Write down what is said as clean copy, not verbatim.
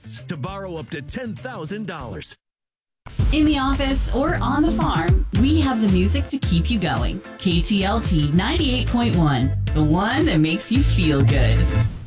chance to borrow up to $10,000. In the office or on the farm, we have the music to keep you going. KTLT 98.1, the one that makes you feel good.